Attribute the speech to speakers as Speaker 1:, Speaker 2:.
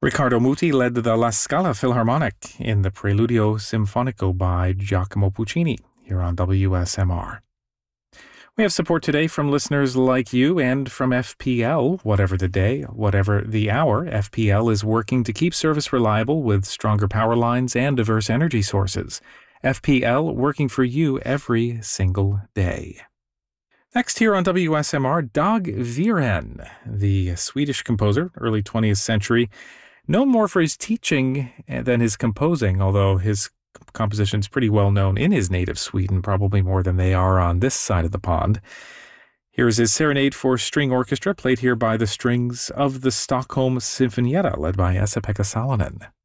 Speaker 1: Riccardo Muti led the La Scala Philharmonic in the Preludio Sinfonico by Giacomo Puccini here on WSMR. We have support today from listeners like you and from FPL. Whatever the day, whatever the hour, FPL is working to keep service reliable with stronger power lines and diverse energy sources. FPL working for you every single day. Next here on WSMR, Dag Viren, the Swedish composer, early 20th century, known more for his teaching than his composing, although his composition is pretty well known in his native Sweden, probably more than they are on this side of the pond. Here's his Serenade for String Orchestra, played here by the strings of the Stockholm Sinfonietta, led by Esa-Pekka Salonen.